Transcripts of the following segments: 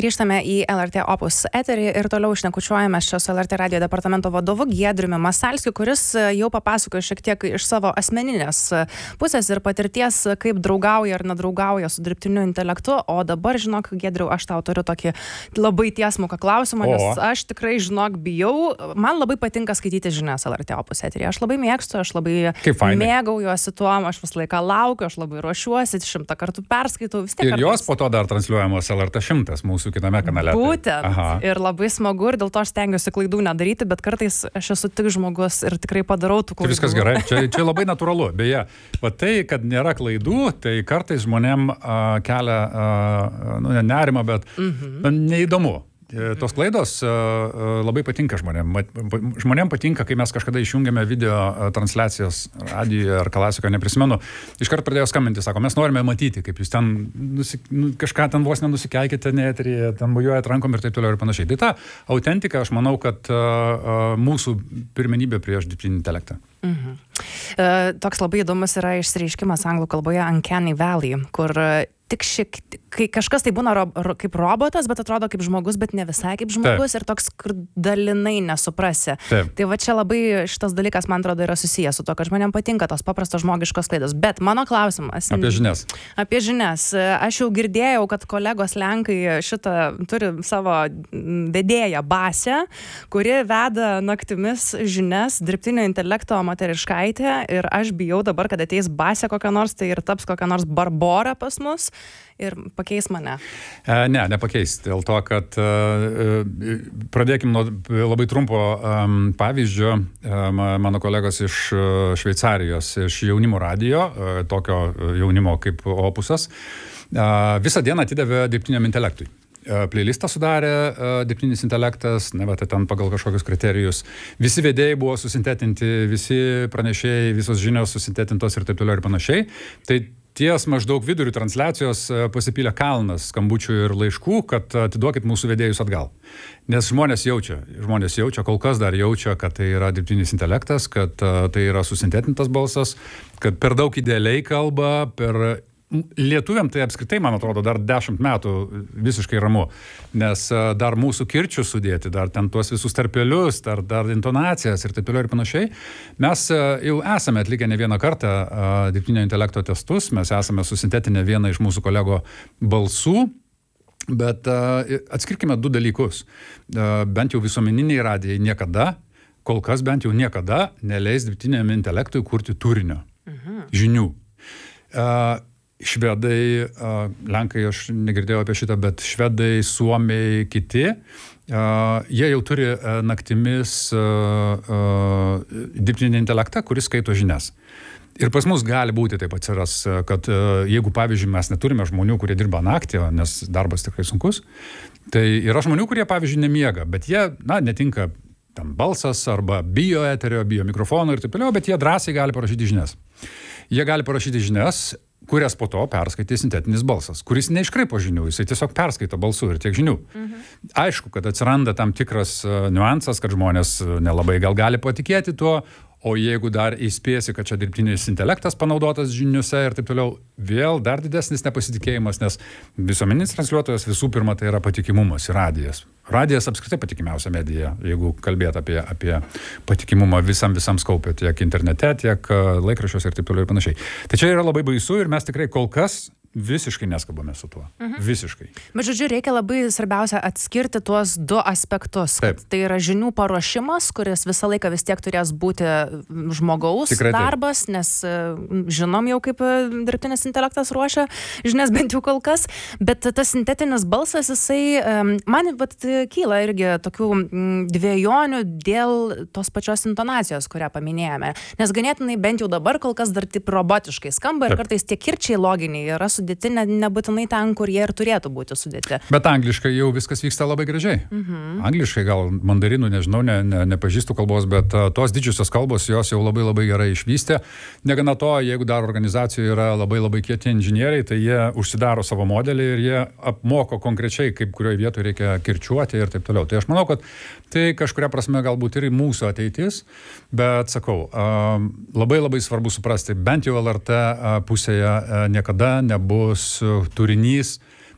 Grįžtame į LRT Opus eterį ir toliau šnekučiuojame čia su LRT radio departamento vadovu Giedriumi Masalskiu, kuris jau papasakojo šiek tiek iš savo asmeninės pusės ir patirties, kaip draugauja ar nedraugauja su dirbtiniu intelektu. O dabar, žinok, Giedriau, aš tau turiu tokį labai tiesmuką klausimą, nes aš tikrai, žinok, bijau. Man labai patinka skaityti žinias LRT Opus eterį. Aš labai mėgstu, aš labai mėgaujuosi tuo, aš visą laiką laukiu, aš labai ruošiuosi, 100 kartų perskaitau. Ir jos po to dar transliuojamos LRT 100 mūsų kitame kanale. Būtent. Ir labai smagu ir dėl to aš stengiuosi klaidų nedaryti, bet kartais aš esu tik žmogus ir tikrai padarau tų klaidų. Tai viskas gerai. Čia labai natūralu. Beje, tai, kad nėra klaidų, tai kartais žmonėm kelia nerimą, bet neįdomu. Tos klaidos labai patinka žmonėm. Žmonėm patinka, kai mes kažkada išjungiame video transliacijas radijoje ar klasikoje, neprisimenu. Iškart pradėjo skambinti, sako, mes norime matyti, kaip jūs ten kažką ten vos nenusikeikiate neeteryje, ten mojuojat rankom ir taip toliau ir panašiai. Tai ta autentika, aš manau, kad mūsų pirmenybė prieš dirbtinį intelektą. Toks labai įdomus yra išsireiškimas anglų kalboje uncanny valley, kur tik kai kažkas tai būna kaip robotas, bet atrodo kaip žmogus, bet ne visai kaip žmogus. Taip. Ir toks, kur dalinai nesuprasi. Taip. Tai va čia labai šitas dalykas, man atrodo, yra susijęs su to, kad žmonėm patinka tos paprastos žmogiškos klaidos. Bet mano klausimas... Apie žinias. Apie žinias. Aš jau girdėjau, kad kolegos Lenkai turi savo vedėją Basę, kuri veda naktimis žinias, dirbtinio intelekto moteriškaitė. Ir aš bijau dabar, kad ateis Basė kokia nors, tai ir taps kokia nors Barbora pas mus ir pakeis mane. Ne, nepakeis. Dėl to, kad pradėkim nuo labai trumpo pavyzdžio. Mano kolegos iš Šveicarijos, iš jaunimo radijo, tokio jaunimo kaip Opusas, visą dieną atidavė dirbtiniam intelektui. Playlistą sudarė dirbtinis intelektas, ten pagal kažkokius kriterijus. Visi vedėjai buvo susintetinti, visi pranešėjai, visos žinios susintetintos ir taip toliau ir panašiai. Tai ties maždaug vidurių transliacijos pasipylė kalnas skambučių ir laiškų, kad atiduokit mūsų vedėjus atgal. Nes žmonės jaučia, kol kas dar jaučia, kad tai yra dirbtinis intelektas, kad tai yra susintetintas balsas, kad per daug idealiai kalba, lietuviam tai apskritai, man atrodo, dar 10 metų visiškai ramu, nes dar mūsų kirčių sudėti, dar ten tuos visus tarpelius, dar intonacijas ir taip toliau ir panašiai. Mes jau esame atlikę ne vieną kartą dirbtinio intelekto testus, mes esame susintetinę vieną iš mūsų kolego balsų, bet atskirkime du dalykus. Bent jau visuomeniniai radijai niekada, kol kas bent jau niekada neleis dirbtiniam intelektui kurti turinio, žinių. Švedai, Lenkai, aš negirdėjau apie šitą, bet švedai, suomiai, kiti, jie jau turi naktimis dirbtinį intelektą, kuris skaito žinias. Ir pas mus gali būti taip atsiras, kad jeigu, pavyzdžiui, mes neturime žmonių, kurie dirba naktį, nes darbas tikrai sunkus, tai yra žmonių, kurie, pavyzdžiui, nemiega, bet jie, netinka tam balsas arba bijo eterio, bijo mikrofono ir taip toliau, bet jie drąsiai gali parašyti žinias. Jie gali parašyti žinias, kurias po to perskaitys sintetinis balsas, kuris neiškraipo žinių, jisai tiesiog perskaito balsų ir tiek žinių. Aišku, kad atsiranda tam tikras niuansas, kad žmonės nelabai gal gali patikėti tuo, o jeigu dar įspėsi, kad čia dirbtinis intelektas panaudotas žiniuose ir taip toliau, vėl dar didesnis nepasitikėjimas, nes visuomeninis transliuotojas visų pirma tai yra patikimumas ir radijas. Radijas apskritai patikimiausia medija, jeigu kalbėt apie patikimumą visam skaupe, tiek internete, tiek laikraščiuose ir taip toliau ir panašiai. Tai čia yra labai baisu ir mes tikrai kol kas visiškai neskabame su tuo. Visiškai. Bet žodžiu, reikia labai svarbiausia atskirti tuos du aspektus. Tai yra žinių paruošimas, kuris visą laiką vis tiek turės būti žmogaus darbas, nes žinom jau, kaip dirbtinis intelektas ruošia žinias bent jau kol kas. Bet tas sintetinis balsas, jisai, man kyla irgi tokių dviejonių dėl tos pačios intonacijos, kurią paminėjome. Nes ganėtinai bent jau dabar kol kas dar taip robotiškai skamba ir kartais tie kirčiai loginiai yra sudėti nebūtinai ten, kur jie ir turėtų būti sudėti. Bet angliškai jau viskas vyksta labai gražiai. Angliškai gal mandarinų, nežinau, nepažįstu kalbos, bet tos didžiosios kalbos jos jau labai gerai išvystė. Negana to, jeigu dar organizacijoje yra labai kieti inžinieriai, tai jie užsidaro savo modelį ir jie apmoko konkrečiai, kaip kurioje vietoje reikia kirčiuoti ir taip toliau. Tai aš manau, kad tai kažkuria prasme galbūt ir mūsų ateitis, bet sakau, labai svarbu suprasti, bent jau LRT pusėje niekada nebus turinys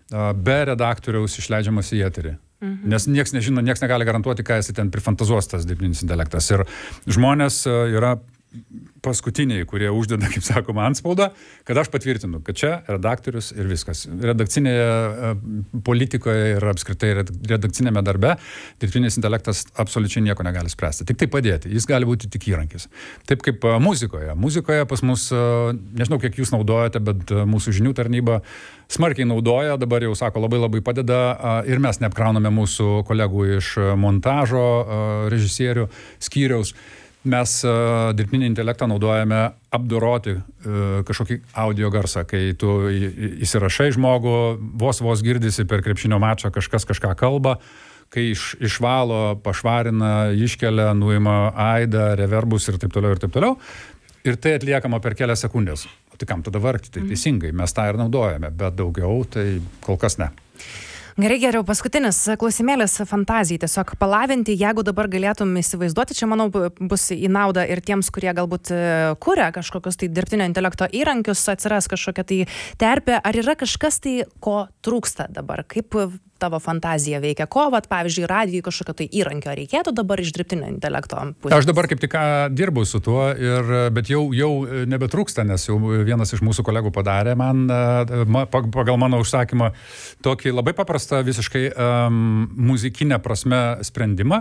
be redaktoriaus išleidžiamas į eterį. Nes nieks nežino, nieks negali garantuoti, ką jis ten prifantazuos tas dirbtinis intelektas. Ir žmonės yra paskutiniai, kurie uždeda, kaip sakoma, antspaudą, kad aš patvirtinu, kad čia redaktorius ir viskas. Redakcinėje politikoje ir apskritai redakcinėme darbe dirbtinis intelektas absoliučiai nieko negali spręsti. Tik tai padėti. Jis gali būti tik įrankis. Taip kaip muzikoje. Muzikoje pas mus, nežinau, kiek jūs naudojate, bet mūsų žinių tarnyba smarkiai naudoja, dabar jau sako, labai padeda ir mes neapkrauname mūsų kolegų iš montažo, režisierių skyriaus. Mes dirbtinį intelektą naudojame apdoroti kažkokį audio garsą, kai tu įsirašai žmogų, vos girdisi per krepšinio mačą kažkas kažką kalba, kai išvalo, pašvarina, iškelia, nuima aidą, reverbus ir taip toliau ir taip toliau. Ir tai atliekama per kelias sekundės. O tai kam tada vargti? Tai teisingai, mes tą ir naudojame, bet daugiau tai kol kas ne. Gerai, geriau, paskutinis klausimėlis fantazijai, tiesiog palavinti, jeigu dabar galėtum įsivaizduoti, čia manau bus į naudą ir tiems, kurie galbūt kuria kažkokius tai dirbtinio intelekto įrankius, atsiras kažkokia tai terpė, ar yra kažkas tai, ko trūksta dabar, kaip tavo fantazija veikia, ko, pavyzdžiui, radijui kažkokio tai įrankio reikėtų dabar iš dirbtinio intelekto pusės? Aš dabar kaip tik dirbu su tuo, bet jau nebetrūksta, nes jau vienas iš mūsų kolegų padarė man pagal mano užsakymą tokį labai paprastą visiškai muzikinę prasme sprendimą,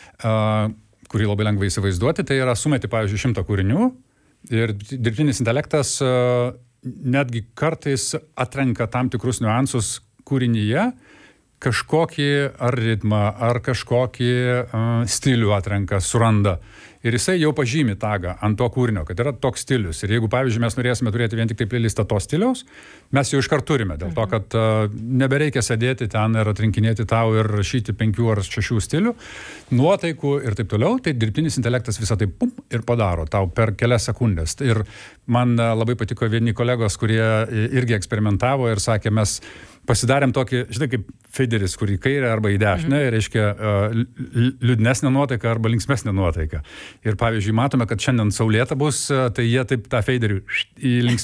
kurį labai lengva įsivaizduoti. Tai yra sumeti, pavyzdžiui, 100 kūrinių ir dirbtinis intelektas netgi kartais atrenka tam tikrus niuansus kūrinyje, kažkokį ar ritmą, ar kažkokį stilių atrenka, suranda. Ir jisai jau pažymi tagą ant to kūrinio, kad yra toks stilius. Ir jeigu, pavyzdžiui, mes norėsime turėti vien tik tai playlistą to stiliaus, mes jau iškart turime, dėl to, kad nebereikia sėdėti ten ir atrinkinėti tau ir rašyti 5 ar 6 stilių, nuotaikų ir taip toliau, tai dirbtinis intelektas visą tai pum ir padaro tau per kelias sekundės. Ir man labai patiko vieni kolegos, kurie irgi eksperimentavo ir sakė, mes pasidarėm tokį, žinai, kaip federis, kur į kairę arba į dešinę, reiškia liūdnesnė nuotaika arba linksmesnė nuotaika. Ir pavyzdžiui, matome, kad šiandien saulėta bus, tai jie taip tą federį į linksmesnę